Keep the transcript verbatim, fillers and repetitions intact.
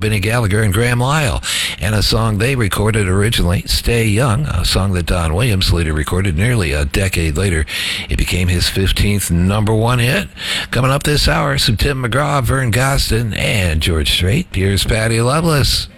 Benny Gallagher and Graham Lyle, and a song they recorded originally, Stay Young, a song that Don Williams later recorded nearly a decade later. It became his fifteenth number one hit. Coming up this hour, some Tim McGraw, Vern Gosdin, and George Strait. Here's Patty Loveless.